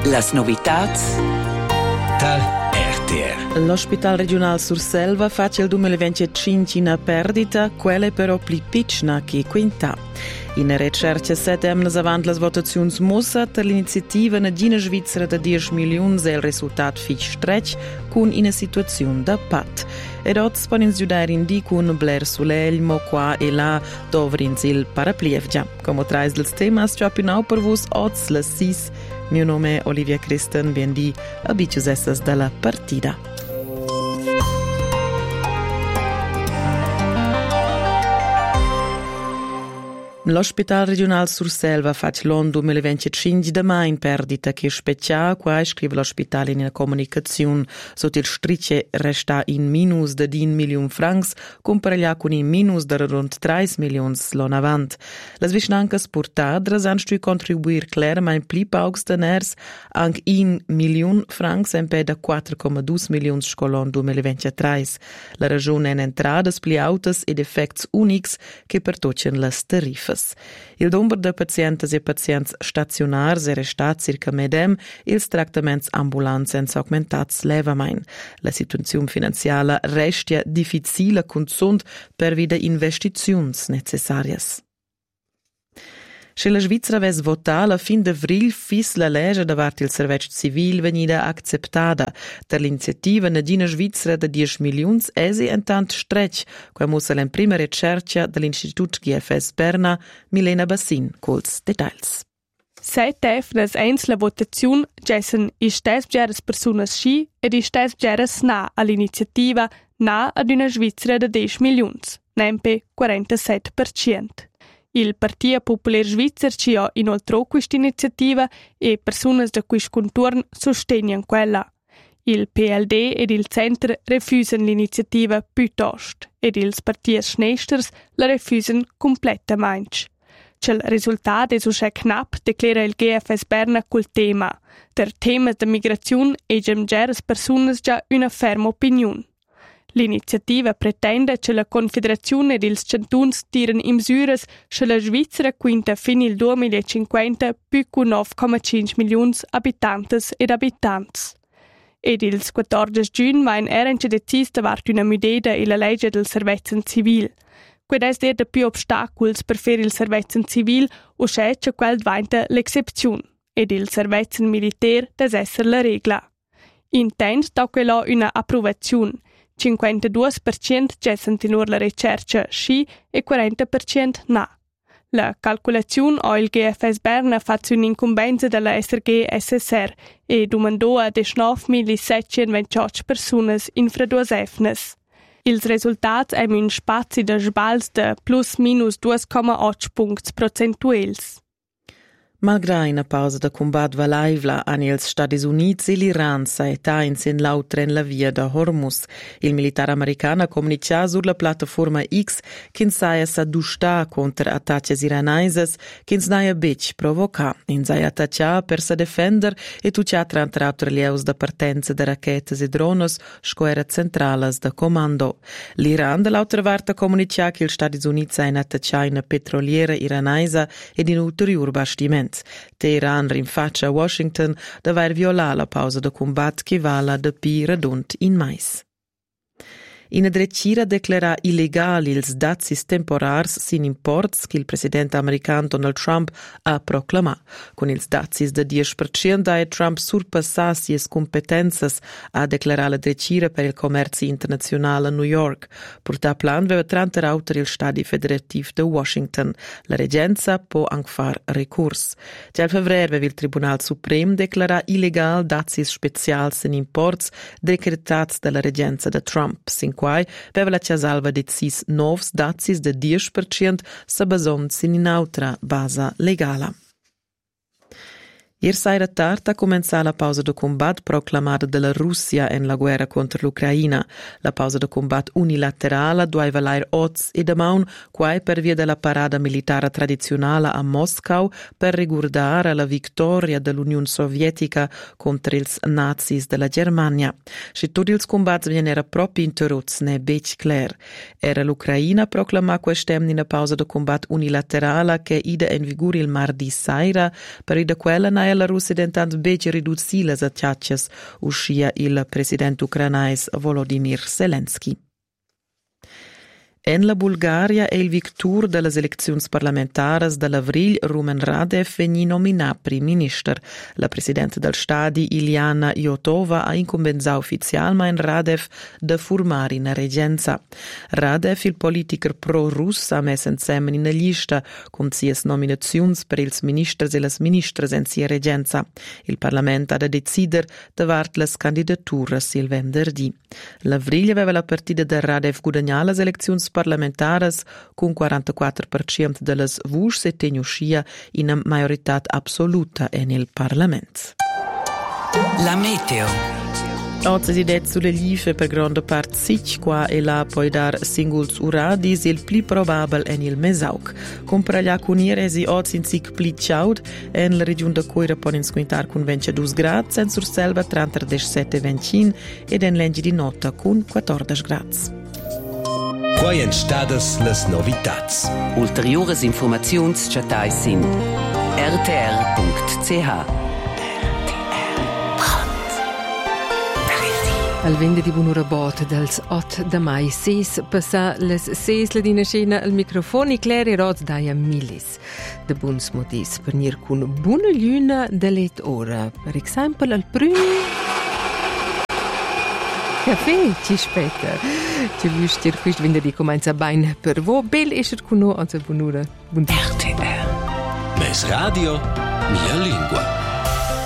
Las novitats da RTR. L'Hospital Regional Surselva fa il 2025 una perdita, quella però più piccola che quinta. In ricerca 7 anni avanti le votazioni mossa per l'iniziativa Nadina Svizzera da 10 milioni è il risultato fix stretch con una situazione da pat. Ed oggi ponen giudare in di con Blair Sulelmo qua e là dove il paraplievgia. Come trais dels temas, già più nau per vos oggi le 6. Mio nome è Olivia Christen, biendi abitues essas dalla partida. L'Hospital Regional Surselva fa l'anno 2025 da mai in perdita che speccia qua scrive l'ospedale in comunicazione sotto il strice resta in minus da 10 milioni francs comparaglia con in minus da rond 3 milioni l'anno avanti. Le svicinanche portadras hanno stu contribuir chiaramente più paucs da ners anche 1 milione francs in pe da 4,2 milioni scolon 2023. La ragione è entrate più autas ed effects unics che pertocciano le tariffe. Il numero di pazienti e pazienti stazionari è restato circa medem e i trattamenti ambulanti sono aumentati levemente. La situazione finanziaria resta difficile consum per via di investizioni necessarie. Se la Svizzera avesse votato alla fine di avril, fis la legge davanti il servizio civile venida accettata. Per l'iniziativa Nadina Svizzera da 10 milioni è intanto stretch, come mostra la prima ricerca dell'Istituto GFS Berna, Milena Bassin, con i dettagli. Seit des eins la votazione gessen i stes geres personas sci ed i stes geres na all'iniziativa na ad una Svizzera da 10 milioni, nempe 47%. Il Partito Popolare Svizzer ci ha inoltre questa iniziativa e persone da questo contorno sostengono quella. Il PLD ed il Centro refusano l'iniziativa piuttosto ed i partiti schnesters la refusano completamente. Il risultato è so knapp, declara il GFS Berna col tema. Der tema della migrazione e gemgeres persone già una ferma opinione. L'iniziativa pretende che la Confederazione dei Cantuns tirano in misure che la Svizzera quinta fin il 2050 più con 9,5 milioni abitanti ed abitanti. Ed il 14 giugno mai erano decisi davanti una medida e la legge del servizio civile. Questo è da più ostacoli per fare il servizio civile o c'è che quel diventa l'excepzione ed il servizio militare deve essere la regola. Intende da quella una approvazione. 52% gessen tenor la ricerca sì e 40% na. La calcolazione o il GFS Berna fa un'incombenza della SRG SSR e domandò a 19.728 persone in fredduas efnes. Il risultato è un spazio di sbals de plus minus 2,8 punti percentuali. Malgrado una pausa da combat valaivla hanno gli Stati Uniti e l'Iran saetain sin l'autre la via da Hormuz. Il militare americano ha comunicato sulla piattaforma X che saia s'adustar contro attacchi iranesi che saia bec provoca. In saia attaccia per se difendere e tuccia tra altri lieus da partenza de racchetes e drones squadre centrali da comando. L'Iran dall'altra parte ha comunicato che gli Stati Uniti hanno attacciato una petroliera iranese ed in ulteriori bastimenti. Teheran rinfaccia a Washington d'aver violato la pausa da combat che vala da pi radont in mais. In drecira declara illegali ils dazis temporars sin imports che il presidente americano Donald Trump ha proclamato. Con ils dazis da 10% ha Trump surpassat sies competences a declarare la drecira per il commercio internazionale a New York. Porta plan veva tranter autor il Stati Federativ de Washington. La regenza può anche far recurs. Già in febbraio veva il Tribunal Suprem declara illegal dazis specials sin imports decretats dalla regenza de Trump. Quai veva la Ciasalva decis novs dazis de 10% sa basons in un'altra base legala. Ieri sera tardi ha cominciato la pausa di combat proclamata dalla Russia in la guerra contro l'Ucraina. La pausa di combat unilaterale doveva valere oggi e domani, qua per via della parata militare tradizionale a Mosca per ricordare la vittoria dell'Unione Sovietica contro i nazis della Germania. Se tutti i combatti vennero proprio interrotti, ne è ben chiaro. Era l'Ucraina a proclamare quest'anno una pausa di combat unilaterale che ide in vigore il martedì sera, per ida quella mai alla Russia dentant bece riduzzi le attacches, uscia il presidente ucranais Volodymyr Zelensky. En la Bulgaria è il victor delle elezioni parlamentari dell'avril Rumen Radev veni nominat prim minister. La presidente del Stadi Iliana Iotova ha incombenzato ufficialmente Radev da formare in regenza. Radev, il politiker pro-russ, ha messo insieme in lista con sias nominazioni per ils ministers e las ministres in sia regenza. Il Parlamento ha da decidere davart las candidaturas il venerdì. L'avril aveva la partita de Radev guadagnare le elezioni parlamentares con 44% delle voci e tenuschia in una majorità assoluta nel Parlamento. La meteo. Oggi si det sulle live per grande parte sich qua e là poi dar singuls uradis il pli probabel en il mesauk. Compra gli acuniresi oggi in sic pli ciaud en la regione de Coira ponen squintar con 22 gradi, en sur selva 37-25 ed en lengi di nota con 14 gradi. Quai en stadas las novitats. Ulteriores informazions chatais sin rtr.ch. Al vende di bunura bot dels 8 de mai 6 passa les 6 la dina scena al microfono e Claire Roz daia milis de buns modis per nir con buona luna de let ora. Per esempio al primo caffè ci spetta. Ci vuoi questo venerdì comincia bene per voi. Bel esce con noi, anzi buon'ora. RTR. Mes radio, mia lingua.